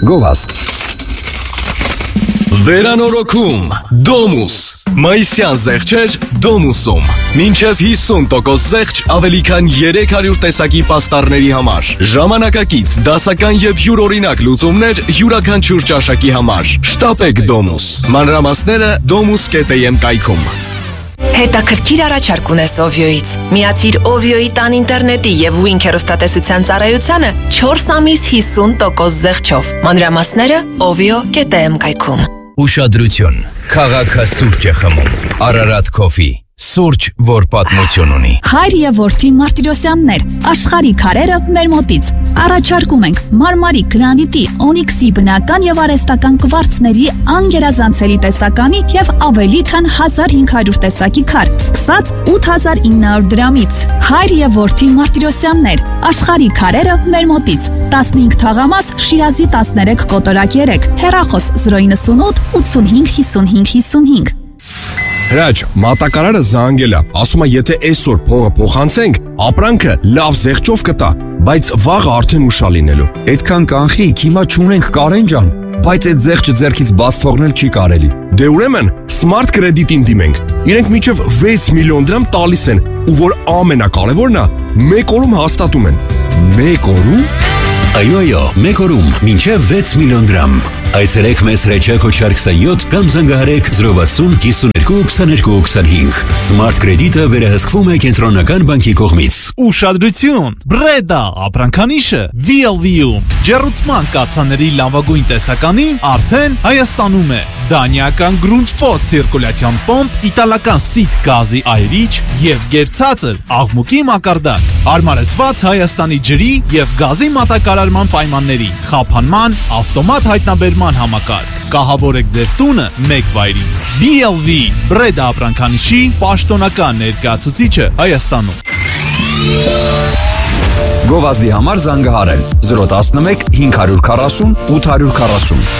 Գովաստ։ Վերանորոգում Domus Մայիսյան զեղչեր Domus-ում Մինչև 50% զեղչ ավելի քան 300 տեսակի պաստառների համար Ժամանակակից, դասական և յուրօրինակ լուծումներ յուրաքանչյուր ճաշակի համար Շտապեք Domus Մանրամասները domus.am կայքում Հետաքրքիր առաջարկ ունես Ovio-ից։ Միացիր Ovio-ի տան ինտերնետի և Wink հեռուստատեսության ծառայությանը 4 ամիս 50% զեղչով։ Մանրամասները ovio.am կայքում։ Ուշադրություն, քաղաքը սուրճ է խմում, Ararat Coffee, սուրճ, որ պատմություն ունի։ Հայր և որդի Մարտիրոսյաններ, աշխարհի քարերը մեր մոտից։ Առաջարկում ենք մարմարի, գրանիտի, օնիքսի բնական և արհեստական կվարցների անգերազանցելի տեսականի և ավելի քան 1500 տեսակի քար, սկսած 8900 դրամից։ Հայր և որդի Մարտիրոսյաններ, աշխարհի քարերը մեր մոտից։ 15 թաղամաս, Շիրազի 13 կոտորակ 3, հեռախոս 098 85 55 55։ Հրաչ, մատակարարը զանգել է, ասում է եթե այսօր փողը փոխանցենք, ապրանքը լավ զեղչով կտա, բայց վաղը արդեն ուշա լինելու։ Այդքան կանխիկ, հիմա չունենք Կարեն ջան, բայց այդ զեղչը ձեռքից բաց թողնել չի կարելի։ Դե ուրեմն Smart Credit-ին դիմենք։ Իրենք մինչև 6 միլիոն դրամ տալիս են, ու որ ամենակարևորն է, մեկ օրում հաստատում են։ Մեկ օրում։ Այո, մեկ օրում մինչև 6 միլիոն դրամ։ Այսերեք մեզ հրեչակ հոչար 27 կամ զանգահարեք 060 52 22 25։ Smart Credit-ը վերահսկվում է կենտրոնական բանկի կողմից։ Ուշադրություն, Breda ապրանքանիշը VLV-ում ջեռուցման կաթսաների լավագույն տեսականին արդեն Հայաստանում է։ Դանիական Grundfos ցիրկուլյացիոն պոմպ, իտալական Sit գազի այրիչ և գերցածր աղմուկի մակարդակ։ Հարմարեցված Հայաստանի ջրի և գազի մատակարարման պայմանների, խափանման, ավտոմատ հայտնաբերման համակարգ։ Կահավորեք ձեր տունը մեկ վայրից։ VLV Breda ապրանքանիշի պաշտոնական ներկայացուցիչը Հայաստանում։ Գովազդի համար զանգահարել 011 540 840